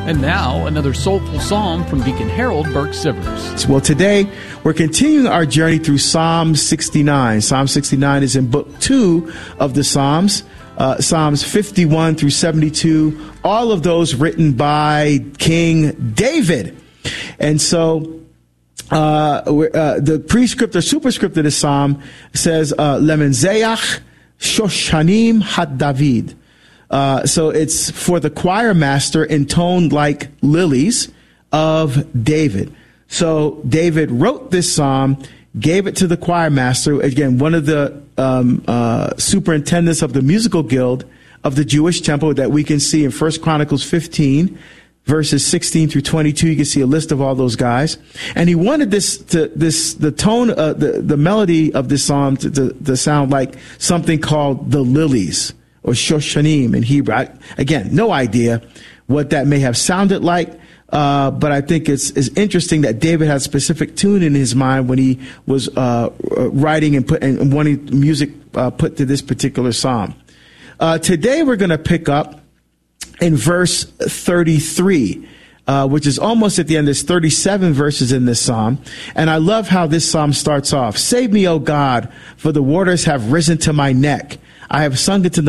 And now, another soulful psalm from Deacon Harold Burke-Sivers. Well, today, we're continuing our journey through Psalm 69. Psalm 69 is in Book 2 of the Psalms. Psalms 51 through 72, all of those written by King David. And so the prescript or superscript of the psalm says, Lemenzeach Shoshanim Had David. So it's for the choir master intoned like lilies of David. So David wrote this psalm, gave it to the choir master, again, one of the superintendents of the musical guild of the Jewish temple that we can see in 1 Chronicles 15, verses 16 through 22. You can see a list of all those guys. And he wanted the tone, the melody of this psalm to sound like something called the lilies, or Shoshanim in Hebrew. Again, no idea what that may have sounded like, but I think it's interesting that David had a specific tune in his mind when he was writing and wanting music put to this particular psalm. Today we're going to pick up in verse 33, which is almost at the end. There's 37 verses in this psalm, and I love how this psalm starts off. Save me, O God, for the waters have risen to my neck. I have sunk into the